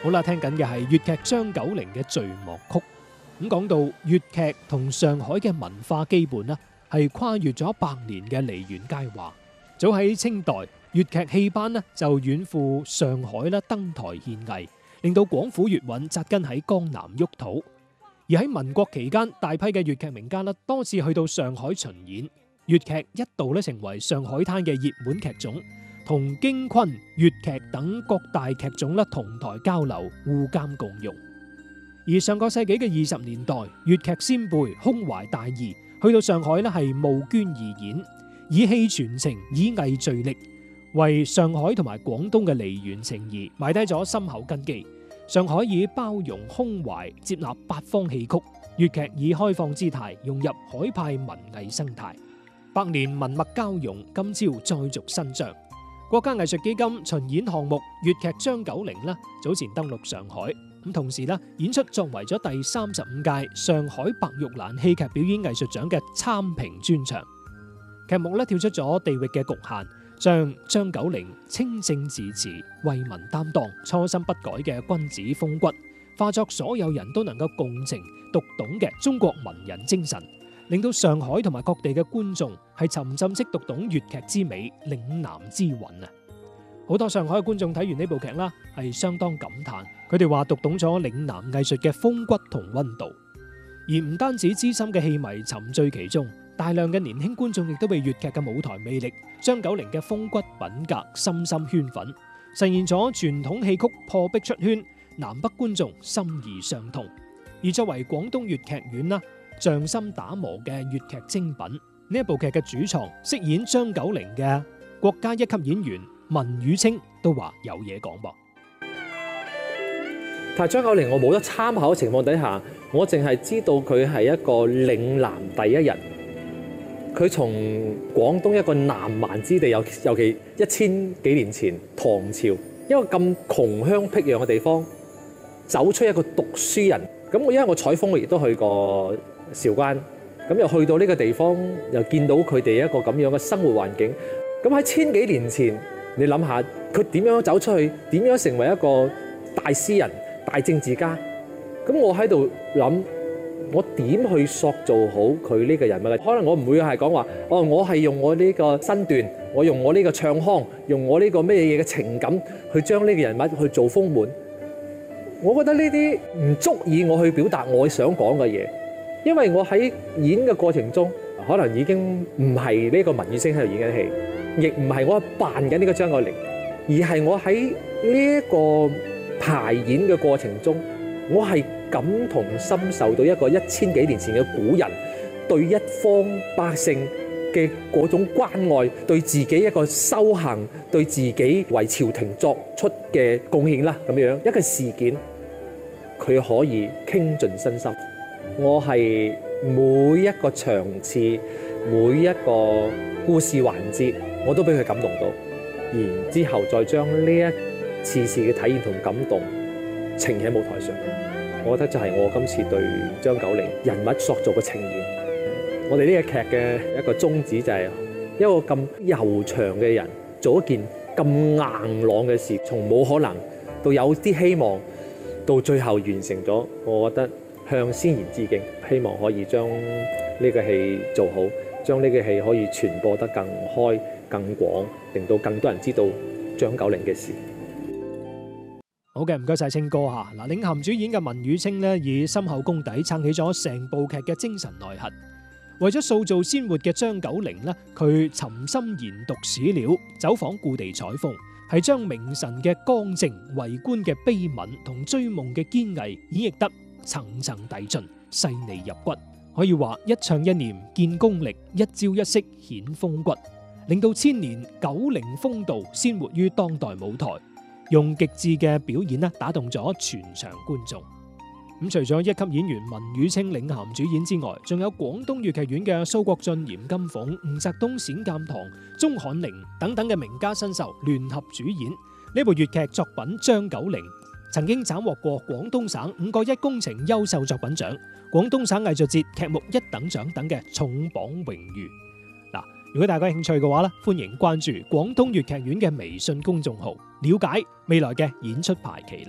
好啦，聽緊嘅係粵劇張九齡嘅序幕曲。咁講到粵劇同上海嘅文化基本呢，係跨越咗100年嘅梨園佳話。早喺清代，粵劇戲班呢就遠赴上海啦，登台獻藝，令到廣府粵韻紮根喺江南沃土。而喺民國期間，大批嘅粵劇名家啦多次去到上海巡演，粵劇一度咧成為上海灘嘅熱門劇種，同京昆、粵劇等各大劇種啦同台交流，互監共用。而上個世紀嘅20年代，粵劇先輩胸懷大義，去到上海咧係募捐義演，以戲傳情，以藝聚力，為上海同埋廣東嘅梨園情誼埋低咗深厚根基。上海以包容胸懷接納八方戲曲，粵劇以開放姿態融入海派文藝生態。100年文墨交融，今朝再續新章。國家藝術基金巡演項目粵劇張九齡早前登陸上海，咁同時演出作為咗第35屆上海白玉蘭戲劇表演藝術獎嘅參評專場。劇目跳出咗地域嘅局限，將張九齡清正自持、為民擔當、初心不改嘅君子風骨，化作所有人都能夠共情讀懂嘅中國文人精神，令到上海同埋各地嘅觀眾係沉浸式讀懂粵劇之美、嶺南之韻啊！好多上海嘅觀眾睇完呢部劇係相當感嘆，佢哋話讀懂咗嶺南藝術嘅風骨同溫度，而唔單止資深嘅戲迷沉醉其中，大量嘅年輕觀眾亦都被粵劇嘅舞台魅力、張九齡嘅風骨品格深深圈粉，實現咗傳統戲曲破壁出圈，南北觀眾心意相通。而作為廣東粵劇院匠心打磨嘅粵劇精品，呢一部劇嘅主創飾演張九齡嘅國家一級演員文宇清都話有嘢講噃。 但係張九齡我冇得參考嘅情況底下，我淨係知道佢係一個嶺南第一人。佢從廣東一個南蠻之地，尤其1000幾年前唐朝一個咁窮鄉僻壤嘅地方，走出一個讀書人。咁因為我採風，我亦都去過韶關，咁又去到呢個地方，又見到佢哋一個咁樣嘅生活環境。咁喺1000幾年前，你諗下佢點樣走出去，點樣成為一個大詩人、大政治家？咁我喺度諗，我點去塑造好佢呢個人物？可能我唔會係講話，我係用我呢個身段，我用我呢個唱腔，用我呢個咩嘢嘅情感去將呢個人物去做豐滿。我覺得呢啲唔足以我去表達我想講嘅嘢，因為我喺演嘅過程中，可能已經唔係呢個文宇清喺度演緊戲，亦唔係我扮緊呢個張九齡，而係我喺呢一個排演嘅過程中，我係感同身受到一個1000幾年前嘅古人對一方百姓嘅嗰種關愛，對自己一個修行，對自己為朝廷作出嘅貢獻啦，咁樣一個事件，佢可以傾盡身心。我係每一個場次，每一個故事環節，我都俾佢感動到，然之後再將呢一次次嘅體驗同感動呈喺舞台上。我覺得就係我今次對張九齡人物塑造嘅呈現。我哋呢個劇嘅一個宗旨就係一個咁悠長嘅人做一件咁硬朗嘅事，從冇可能到有啲希望，到最後完成咗。我覺得向先賢致敬，希望可以將呢個戲做好，將呢個戲可以傳播得更開更廣，令到更多人知道張九齡嘅事。 好嘅，唔該晒清哥吓。嗱，領銜主演嘅文宇清以深厚功底撐起咗成部劇嘅精神內核。為咗塑造鮮活嘅張九齡佢沉心研讀史料，走訪故地採風，係將明晨嘅剛正、為官嘅悲憫同追夢嘅堅毅演繹得層層遞進、細膩入骨。可以話一唱一念見功力，一招一式顯風骨，令到千年九齡風度鮮活於當代舞台，用極致嘅表演打動咗全場觀眾。咁除咗一級演員文宇清領銜主演之外，仲有廣東粵劇院嘅蘇國進、嚴金鳳、吳澤東、冼鑑堂、鐘漢玲等等嘅名家新秀聯合主演呢部粵劇作品《張九齡》，曾經斬獲過廣東省5個一工程優秀作品獎、廣東省藝術節劇目1等獎等嘅重磅榮譽。嗱，如果大家有興趣嘅話歡迎關注廣東粵劇院嘅微信公眾號，了解未來嘅演出排期啦。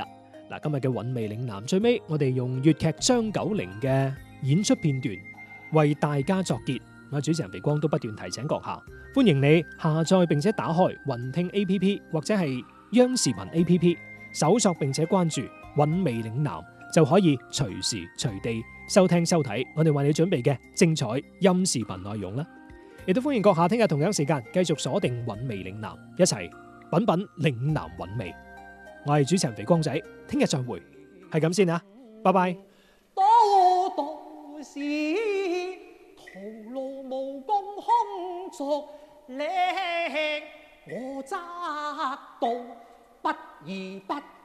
嗱，今日嘅韻味嶺南最尾，我哋用粵劇張九齡嘅演出片段為大家作結。主持人肥光都不斷提醒閣下，歡迎你下載並且打開雲聽 A P P 或者係央視頻 A P P， 搜索並且關注韻味嶺南，就可以隨時隨地收聽收睇我哋為你準備嘅精彩音視頻內容啦。亦都歡迎閣下聽日同樣時間繼續鎖定韻味嶺南，一齊品品嶺南韻味。我係主持人肥光仔，聽日再會，係咁先啊，拜拜。 多多是徒勞無功空作力，我則道不宜不